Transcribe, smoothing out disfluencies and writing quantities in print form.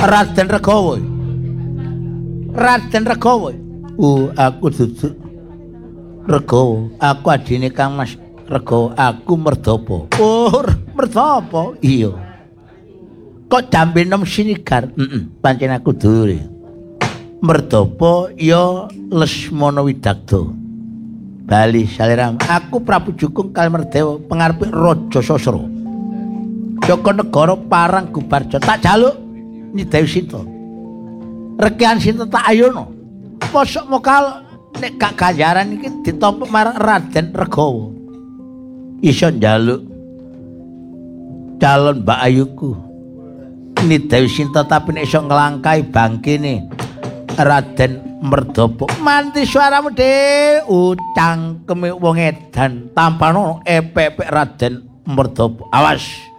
Raden Regawa. Raden Regawa. Aku duduk Regawa. Aku adine Kang Mas Regawa. Aku Merdapa. Oh, Merdapa. Iya. Kok dambe nom sinigar? Pancen aku dulure. Merdapa ya Lesmana Widagdo. Bali Saliram. Aku Prabu Jukung kali Merdewa pengarepe Raja Sasra. Joko Negara Parang Gubarjo tak jaluk Nyidai Sinta. Rekian Sinta tak ayono. Posok mokal nek gak ganjaran iki ditampa marang Raden Regawa. Iso njaluk calon Mbak Ayuku. Nyidai Sinta tapi nek iso nglangkai bangkine Raden Merdapa. Manti suaramu de utang keme wong edan tampano epek-epek Raden Merdapa. Awas.